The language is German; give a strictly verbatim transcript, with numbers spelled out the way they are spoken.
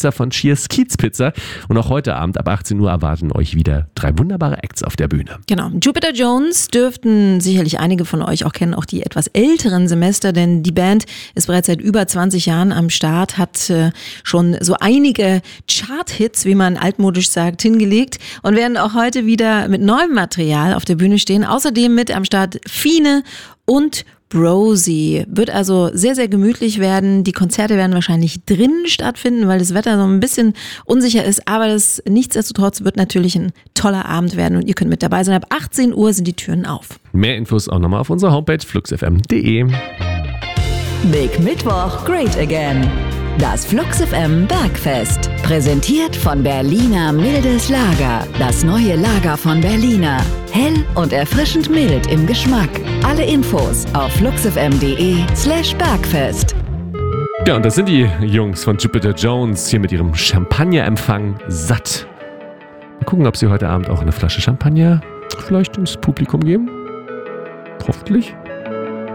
Pizza von Cheers Kiez Pizza. Und auch heute Abend ab achtzehn Uhr erwarten euch wieder drei wunderbare Acts auf der Bühne. Genau. Jupiter Jones dürften sicherlich einige von euch auch kennen, auch die etwas älteren Semester, denn die Band ist bereits seit über zwanzig Jahren am Start, hat äh, schon so einige Chart-Hits, wie man altmodisch sagt, hingelegt und werden auch heute wieder mit neuem Material auf der Bühne stehen. Außerdem mit am Start Fine und Brosi. Wird also sehr, sehr gemütlich werden. Die Konzerte werden wahrscheinlich drinnen stattfinden, weil das Wetter so ein bisschen unsicher ist. Aber das nichtsdestotrotz wird natürlich ein toller Abend werden und ihr könnt mit dabei sein. Ab achtzehn Uhr sind die Türen auf. Mehr Infos auch nochmal auf unserer Homepage flux f m punkt d e. Big Mittwoch Great Again. Das Flux F M Bergfest. Präsentiert von Berliner Mildes Lager. Das neue Lager von Berliner. Hell und erfrischend mild im Geschmack. Alle Infos auf fluxfm.de slash Bergfest. Ja, und das sind die Jungs von Jupiter Jones hier mit ihrem Champagnerempfang satt. Mal gucken, ob sie heute Abend auch eine Flasche Champagner vielleicht ins Publikum geben. Hoffentlich.